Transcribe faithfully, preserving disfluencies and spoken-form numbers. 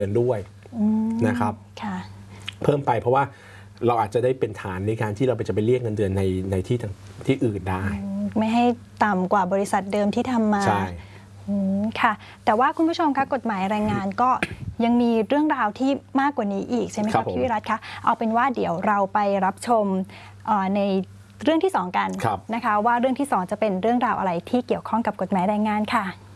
นด้วยนะครับเพิ่มไปเพราะว่าเราอาจจะได้เป็นฐานในการที่เราไปจะไปเรียกเงินเดือนในในที่ที่อื่นได้ไม่ให้ต่ำกว่าบริษัทเดิมที่ทำมาใช่ค่ะแต่ว่าคุณผู้ชมคะกฎหมายแรงงานก็ยังมีเรื่องราวที่มากกว่านี้อีกใช่ไหมคะพี่วิรัตคะเอาเป็นว่าเดี๋ยวเราไปรับชมในเรื่องที่สองกันนะคะว่าเรื่องที่สองจะเป็นเรื่องราวอะไรที่เกี่ยวข้องกับกฎหมายแรงงานค่ะ